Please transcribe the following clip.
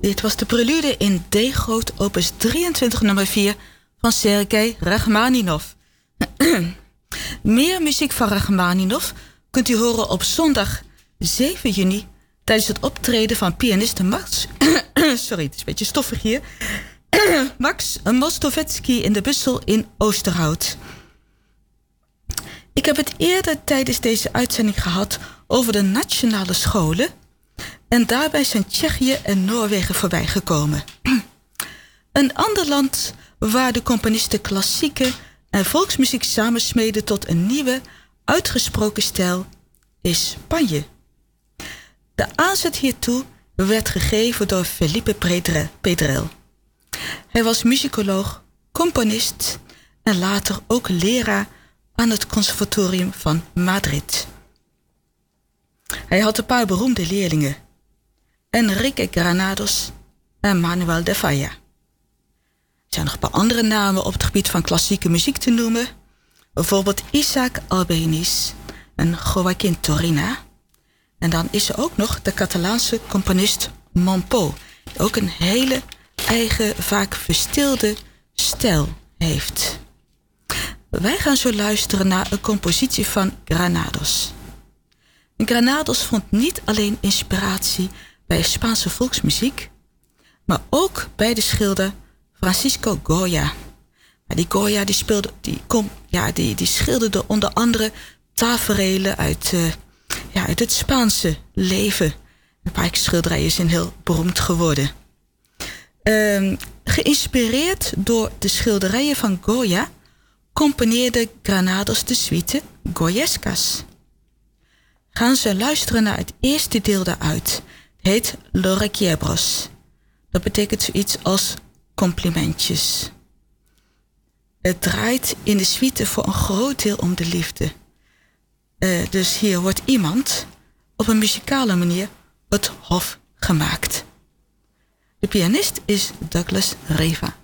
Dit was de prelude in D groot opus 23 nummer 4 van Sergei Rachmaninov. Meer muziek van Rachmaninov kunt u horen op zondag 7 juni... tijdens het optreden van pianist Max... sorry, het is een beetje stoffig hier... Max Mostovetsky in de Bussel in Oosterhout. Ik heb het eerder tijdens deze uitzending gehad over de nationale scholen... en daarbij zijn Tsjechië en Noorwegen voorbijgekomen. Een ander land waar de componisten klassieke en volksmuziek samensmeden tot een nieuwe, uitgesproken stijl is Spanje. De aanzet hiertoe werd gegeven door Felipe Pedrell. Hij was muzikoloog, componist en later ook leraar aan het conservatorium van Madrid. Hij had een paar beroemde leerlingen: Enrique Granados en Manuel de Falla. Er zijn nog een paar andere namen op het gebied van klassieke muziek te noemen. Bijvoorbeeld Isaac Albéniz en Joaquín Turina. En dan is er ook nog de Catalaanse componist Montpou, die ook een hele eigen, vaak verstilde stijl heeft. Wij gaan zo luisteren naar een compositie van Granados. Granados vond niet alleen inspiratie bij Spaanse volksmuziek, maar ook bij de schilder Francisco Goya. Die Goya die schilderde onder andere taferelen uit het Spaanse leven. Een paar schilderijen zijn heel beroemd geworden. Geïnspireerd door de schilderijen van Goya componeerde Granados de suite Goyescas. Gaan ze luisteren naar het eerste deel daaruit. Het heet Los Requiebros. Dat betekent zoiets als complimentjes. Het draait in de suite voor een groot deel om de liefde. Dus hier wordt iemand op een muzikale manier het hof gemaakt. De pianist is Douglas Riva.